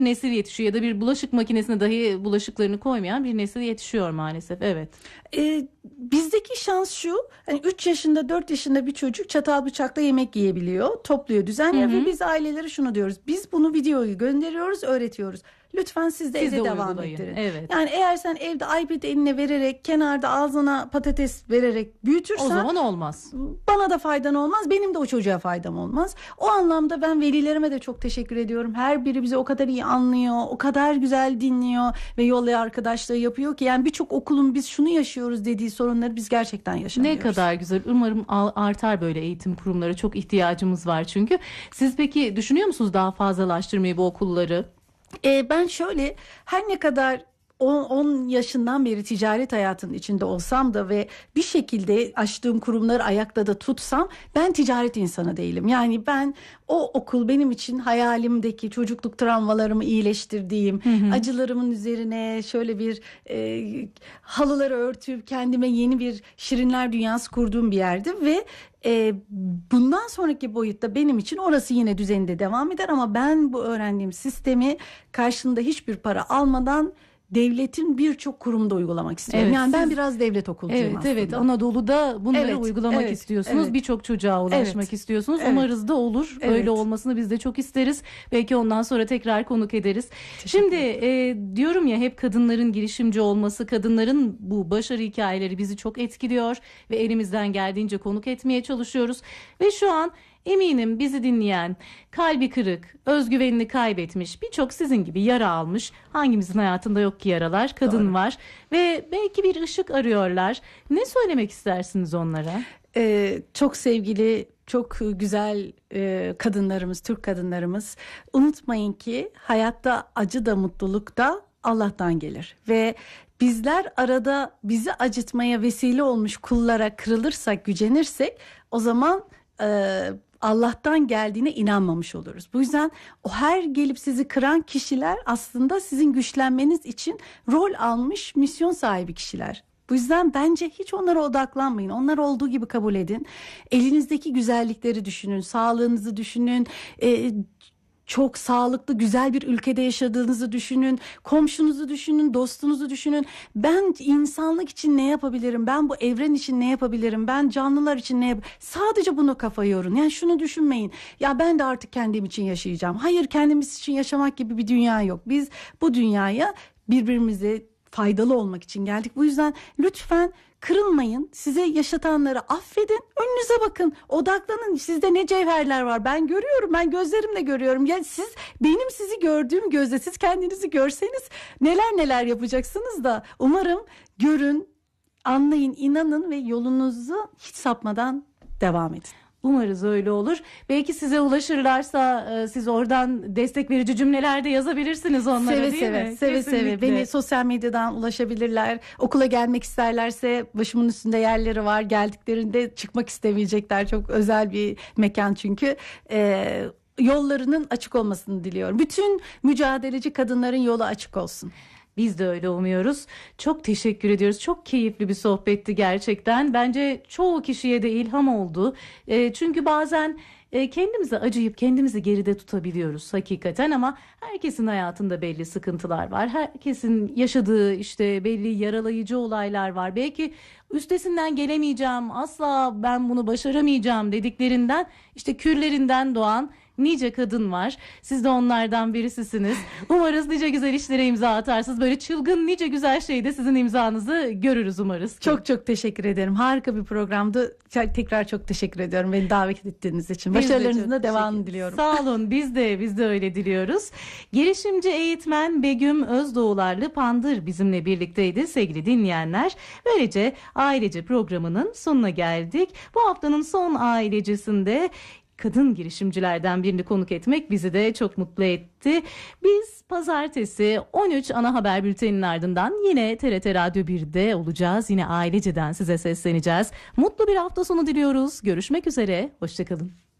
nesil yetişiyor ya da bir bulaşık makinesine dahi bulaşıklarını koymayan bir nesil yetişiyor maalesef. Evet. Bizdeki şans şu, hani 3 yaşında 4 yaşında bir çocuk çatal bıçakla yemek yiyebiliyor, topluyor, düzenliyor ve biz ailelere şunu diyoruz: biz bunu videoyu gönderiyoruz, öğretiyoruz. Lütfen siz de evde devam ettirin. Evet. Yani eğer sen evde iPad eline vererek, kenarda ağzına patates vererek büyütürsen, o zaman olmaz. Bana da faydan olmaz, benim de o çocuğa faydam olmaz. O anlamda ben velilerime de çok teşekkür ediyorum. Her biri bizi o kadar iyi anlıyor, o kadar güzel dinliyor ve yolla arkadaşlığı yapıyor ki, yani birçok okulun biz şunu yaşıyoruz dediği sorunları biz gerçekten yaşamıyoruz. Ne kadar güzel. Umarım artar böyle eğitim kurumları. Çok ihtiyacımız var çünkü. Siz peki düşünüyor musunuz daha fazlalaştırmayı bu okulları? Ben şöyle, her ne kadar 10 yaşından beri ticaret hayatının içinde olsam da ve bir şekilde açtığım kurumları ayakta da tutsam, ben ticaret insanı değilim. Yani ben, o okul benim için hayalimdeki çocukluk travmalarımı iyileştirdiğim, acılarımın üzerine şöyle bir halıları örtüp kendime yeni bir şirinler dünyası kurduğum bir yerdi ve bundan sonraki boyutta benim için orası yine düzeninde devam eder ama ben bu öğrendiğim sistemi karşılığında hiçbir para almadan devletin birçok kurumda uygulamak istiyorum. Evet, yani ben biraz devlet okulcuyum aslında. Evet, Anadolu'da bunları uygulamak istiyorsunuz. Birçok çocuğa ulaşmak istiyorsunuz. Umarız da olur. Öyle olmasını biz de çok isteriz. Belki ondan sonra tekrar konuk ederiz. Şimdi diyorum ya, hep kadınların girişimci olması, kadınların bu başarı hikayeleri bizi çok etkiliyor ve elimizden geldiğince konuk etmeye çalışıyoruz. Ve şu an eminim bizi dinleyen, kalbi kırık, özgüvenini kaybetmiş, birçok sizin gibi yara almış, hangimizin hayatında yok ki yaralar, kadın var ve belki bir ışık arıyorlar. Ne söylemek istersiniz onlara? Çok sevgili, çok güzel kadınlarımız, Türk kadınlarımız, unutmayın ki hayatta acı da mutluluk da Allah'tan gelir ve bizler arada bizi acıtmaya vesile olmuş kullara kırılırsak, gücenirsek, o zaman Allah'tan geldiğine inanmamış oluruz. Bu yüzden o her gelip sizi kıran kişiler aslında sizin güçlenmeniz için rol almış misyon sahibi kişiler. Bu yüzden bence hiç onlara odaklanmayın. Onlar olduğu gibi kabul edin. Elinizdeki güzellikleri düşünün, sağlığınızı düşünün. Çok sağlıklı, güzel bir ülkede yaşadığınızı düşünün. Komşunuzu düşünün, dostunuzu düşünün. Ben insanlık için ne yapabilirim? Ben bu evren için ne yapabilirim? Ben canlılar için ne yapabilirim? Sadece bunu kafa yorun. Yani şunu düşünmeyin: ya ben de artık kendim için yaşayacağım. Hayır, kendimiz için yaşamak gibi bir dünya yok. Biz bu dünyaya birbirimize faydalı olmak için geldik. Bu yüzden lütfen kırılmayın. Size yaşatanları affedin. Önünüze bakın. Odaklanın. Sizde ne cevherler var. Ben görüyorum. Ben gözlerimle görüyorum. Ya siz, benim sizi gördüğüm gözle siz kendinizi görseniz neler neler yapacaksınız da, umarım görün, anlayın, inanın ve yolunuzu hiç sapmadan devam edin. Umarız öyle olur. Belki size ulaşırlarsa siz oradan destek verici cümleler de yazabilirsiniz onlara, değil mi? Seve seve. Beni sosyal medyadan ulaşabilirler. Okula gelmek isterlerse başımın üstünde yerleri var. Geldiklerinde çıkmak istemeyecekler. Çok özel bir mekan çünkü. Yollarının açık olmasını diliyorum. Bütün mücadeleci kadınların yolu açık olsun. Biz de öyle umuyoruz. Çok teşekkür ediyoruz. Çok keyifli bir sohbetti gerçekten. Bence çoğu kişiye de ilham oldu. Çünkü bazen kendimize acıyıp kendimizi geride tutabiliyoruz hakikaten, ama herkesin hayatında belli sıkıntılar var. Herkesin yaşadığı işte belli yaralayıcı olaylar var. Belki üstesinden gelemeyeceğim, asla ben bunu başaramayacağım dediklerinden, işte küllerinden doğan nice kadın var. Siz de onlardan birisisiniz. Umarız nice güzel işlere imza atarsınız. Böyle çılgın nice güzel şeyde sizin imzanızı görürüz umarız ki. Çok çok teşekkür ederim. Harika bir programdı. Tekrar çok teşekkür ediyorum beni davet ettiğiniz için. Başarılarınızın da devamını diliyorum. Sağ olun. Biz de öyle diliyoruz. Girişimci eğitmen Begüm Özdoğularlı Pandır bizimle birlikteydi sevgili dinleyenler. Böylece Ailece programının sonuna geldik. Bu haftanın son ailecisinde kadın girişimcilerden birini konuk etmek bizi de çok mutlu etti. Biz pazartesi 13 ana haber bülteninin ardından yine TRT Radyo 1'de olacağız. Yine Ailece'den size sesleneceğiz. Mutlu bir hafta sonu diliyoruz. Görüşmek üzere. Hoşçakalın.